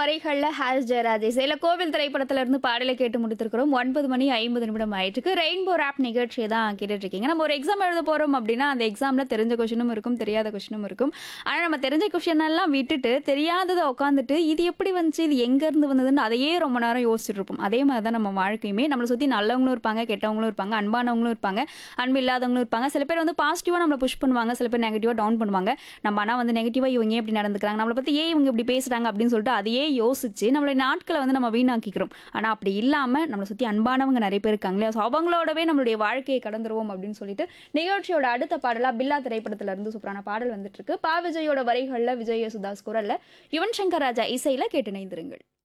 வரிகள்ல ஹாரிஸ் ஜெயராஜ் இசையில கோவில் திரைப்படத்துல இருந்து பாடலை கேட்டு முடித்திருக்கிறோம். 9 மணி 50 நிமிடம் ஆயிட்டுருக்கு. ரெயின்போ ராப் நிகழ்ச்சியை தான் கேட்டுட்டு இருக்கீங்க. நம்ம ஒரு எக்ஸாம் எழுத போறோம் அப்படின்னா அந்த எக்ஸாம்ல தெரிஞ்ச கொஸ்டினும் இருக்கும், தெரியாத கொஸ்டினும் இருக்கும். ஆனா நம்ம தெரிஞ்ச கொஸ்டின் எல்லாம் விட்டுட்டு தெரியாததை உட்காந்துட்டு இது எப்படி வந்துச்சு, இது எங்க இருந்து வந்ததுன்னு அதையே ரொம்ப நேரம் யோசிச்சுட்டு இருப்போம். அதே மாதிரி தான் நம்ம வாழ்க்கையுமே. நம்மளை சுத்தி நல்லவங்களும் இருப்பாங்க, கெட்டவங்களும் இருப்பாங்க, அன்பானவங்களும் இருப்பாங்க, அன்பு இல்லாதவங்களும் இருப்பாங்க. சில பேர் வந்து பாசிட்டிவா நம்மளை புஷ் பண்ணுவாங்க, சில பேர் நெகட்டிவா டவுன் பண்ணுவாங்க. நம்ம ஆனா வந்து நெகட்டிவா இவங்க ஏன் இப்படி நடந்துக்கிறாங்க, நம்மளை பத்தி ஏன் இவங்க இப்படி பேசுறாங்க அப்படின்னு சொல்லிட்டு அதையே யோசிச்சு நம்மளுடைய நாட்களை வந்து நம்ம வீணாக்கிக்கிறோம். ஆனா அப்படி இல்லாம நம்மளை சுத்தி அன்பானவங்க நிறைய பேர் இருக்காங்க இல்லையா? So அவங்களோடவே நம்மளுடைய வாழ்க்கையை கடந்துருவோம் அப்படின்னு சொல்லிட்டு நிகழ்ச்சியோட அடுத்த பாடலா பில்லா திரைப்படத்துல இருந்து சூப்பரான பாடல் வந்துட்டு இருக்கு. பா விஜயோட வரிகள்ல விஜய் யேசுதாஸ் குரல்ல யுவன் சங்கர் ராஜா இசையில கேட்டு இணைந்திருங்கள்.